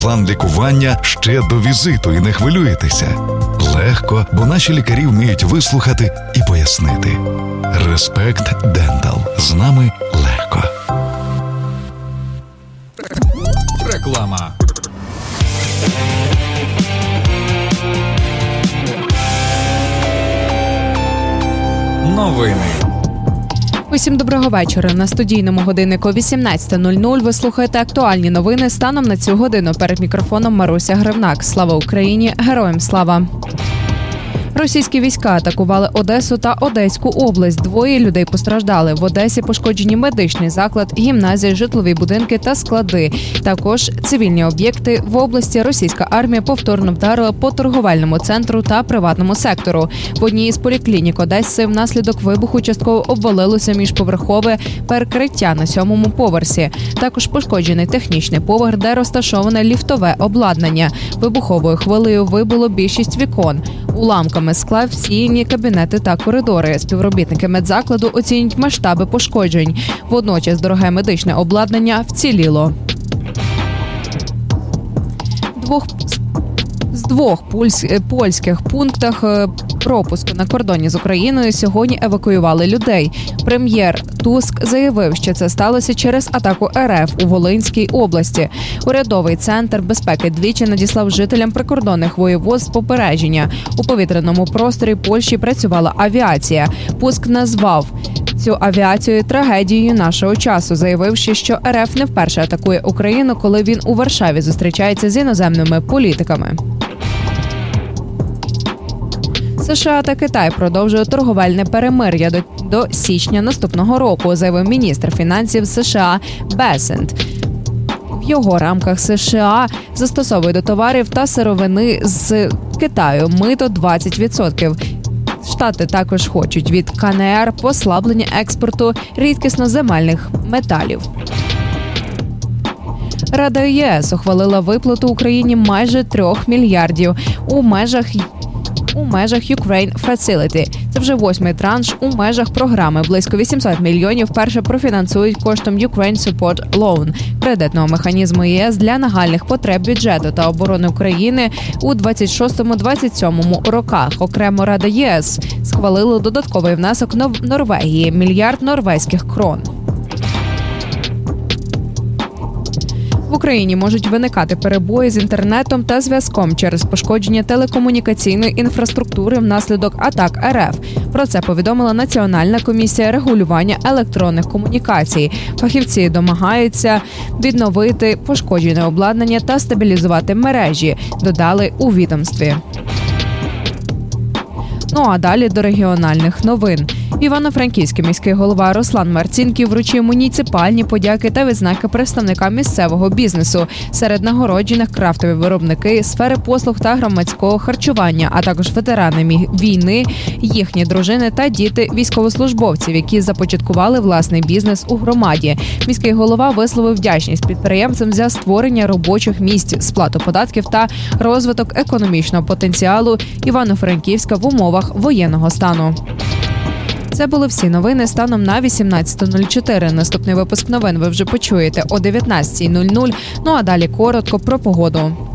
План лікування ще до візиту і не хвилюєтеся. Легко, бо наші лікарі вміють вислухати і пояснити. Респект Дентал. З нами легко. Реклама. Новини. Усім доброго вечора. На студійному годиннику 18:00 ви слухаєте актуальні новини станом на цю годину. Перед мікрофоном Маруся Гривнак. Слава Україні! Героям слава! Російські війська атакували Одесу та Одеську область. 2 людей постраждали. В Одесі пошкоджені медичний заклад, гімназії, житлові будинки та склади. Також цивільні об'єкти. В області російська армія повторно вдарила по торговельному центру та приватному сектору. В одній із поліклінік Одеси внаслідок вибуху частково обвалилося міжповерхове перекриття на 7-му поверсі. Також пошкоджений технічний поверх, де розташоване ліфтове обладнання. Вибуховою хвилею вибило більшість вікон. Уламками скла всіяні кабінети та коридори. Співробітники медзакладу оцінюють масштаби пошкоджень. Водночас дороге медичне обладнання вціліло. З двох польських пунктах пропуску на кордоні з Україною сьогодні евакуювали людей. Прем'єр Туск заявив, що це сталося через атаку РФ у Волинській області. Урядовий центр безпеки двічі надіслав жителям прикордонних воєводств попередження. У повітряному просторі Польщі працювала авіація. Пуск назвав цю авіацію трагедією нашого часу, заявивши, що РФ не вперше атакує Україну, коли він у Варшаві зустрічається з іноземними політиками. США та Китай продовжують торговельне перемир'я до січня наступного року, заявив міністр фінансів США Бесент. В його рамках США застосовує до товарів та сировини з Китаю мито 20%. Штати також хочуть від КНР послаблення експорту рідкісноземельних металів. Рада ЄС ухвалила виплату Україні майже 3 мільярдів у межах Ukraine Facility. Це вже 8-й транш у межах програми. Близько 800 мільйонів вперше профінансують коштом Ukraine Support Loan – кредитного механізму ЄС для нагальних потреб бюджету та оборони України у 26-27 роках. Окремо Рада ЄС схвалила додатковий внесок Норвегії – 1 мільярд норвезьких крон. В Україні можуть виникати перебої з інтернетом та зв'язком через пошкодження телекомунікаційної інфраструктури внаслідок атак РФ. Про це повідомила Національна комісія регулювання електронних комунікацій. Фахівці домагаються відновити пошкоджене обладнання та стабілізувати мережі, додали у відомстві. Ну а далі до регіональних новин. Івано-Франківський міський голова Руслан Марцінків вручив муніципальні подяки та відзнаки представникам місцевого бізнесу. Серед нагороджених крафтові виробники, сфери послуг та громадського харчування, а також ветерани війни, їхні дружини та діти військовослужбовців, які започаткували власний бізнес у громаді. Міський голова висловив вдячність підприємцям за створення робочих місць, сплату податків та розвиток економічного потенціалу Івано-Франківська в умовах воєнного стану. Це були всі новини станом на 18:04. Наступний випуск новин ви вже почуєте о 19:00. Ну а далі коротко про погоду.